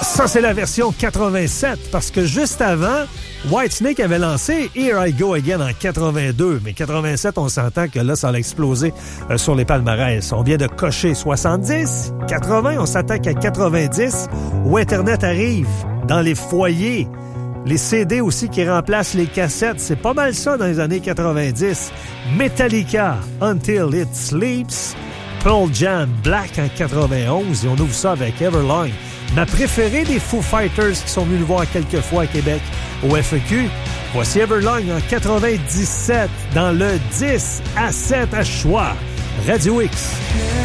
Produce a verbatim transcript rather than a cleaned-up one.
Ça, c'est la version quatre-vingt-sept, parce que juste avant, Whitesnake avait lancé Here I Go Again en quatre-vingt-deux. Mais quatre-vingt-sept, on s'entend que là, ça a explosé euh, sur les palmarès. On vient de cocher soixante-dix, quatre-vingts, on s'attaque à quatre-vingt-dix, où Internet arrive dans les foyers. Les C D aussi qui remplacent les cassettes. C'est pas mal ça dans les années quatre-vingt-dix. Metallica, Until It Sleeps. Pearl Jam, Black en quatre-vingt-onze. Et on ouvre ça avec Everlong. Ma préférée des Foo Fighters qui sont venus le voir quelques fois à Québec au F E Q. Voici Everlong en quatre-vingt-dix-sept dans le dix à sept à choix. Radio X.